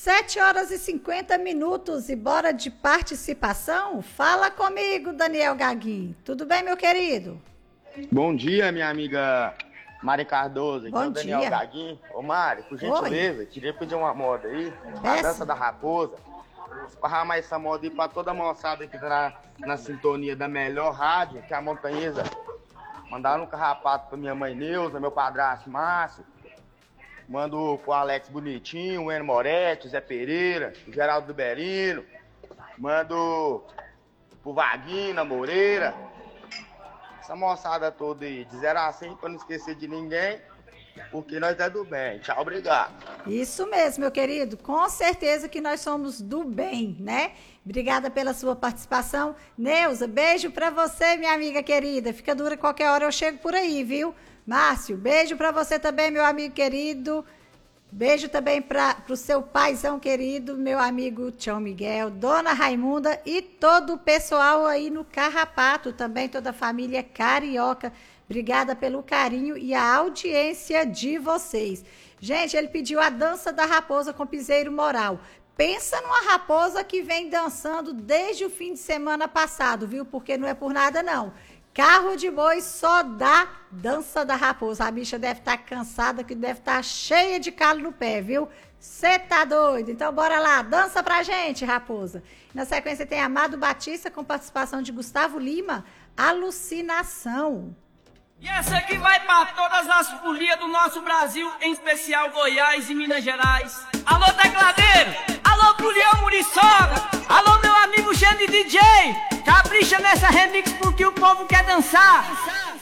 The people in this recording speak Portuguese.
7h50 e bora de participação? Fala comigo, Daniel Gaguinho. Tudo bem, meu querido? Bom dia, minha amiga Mari Cardoso. Aqui é o Daniel Gaguinho. Ô, Mari, por gentileza, queria pedir uma moda aí. A dança da raposa. Esparramar essa moda aí pra toda a moçada que tá na sintonia da melhor rádio, que é a Montanhesa. Mandar um carrapato pra minha mãe Neuza, meu padrasto Márcio. Mando pro Alex Bonitinho, o Eno Moretti, o Zé Pereira, o Geraldo do Berino. Mando pro Vaguinho, Moreira. Essa moçada toda aí, de 0 a 100, pra não esquecer de ninguém, porque nós é do bem. Tchau, obrigado. Isso mesmo, meu querido. Com certeza que nós somos do bem, né? Obrigada pela sua participação. Neuza, beijo pra você, minha amiga querida. Fica dura, qualquer hora eu chego por aí, viu? Márcio, beijo pra você também, meu amigo querido. Beijo também pro seu paizão querido, meu amigo Tião Miguel, Dona Raimunda e todo o pessoal aí no Carrapato, também toda a família carioca. Obrigada pelo carinho e a audiência de vocês. Gente, ele pediu a dança da raposa com piseiro moral. Pensa numa raposa que vem dançando desde o fim de semana passado, viu? Porque não é por nada, não. Carro de boi só dá dança da raposa. A bicha deve estar cansada, que deve estar cheia de calo no pé, viu? Você tá doido? Então bora lá, dança pra gente, raposa. Na sequência tem Amado Batista com participação de Gustavo Lima, Alucinação. E essa aqui vai para todas as folias do nosso Brasil, em especial Goiás e Minas Gerais. Alô, tecladeiro! Alô, Julião Muriçoca! Alô, meu amigo Xande DJ! Capricha nessa remix porque o povo quer dançar!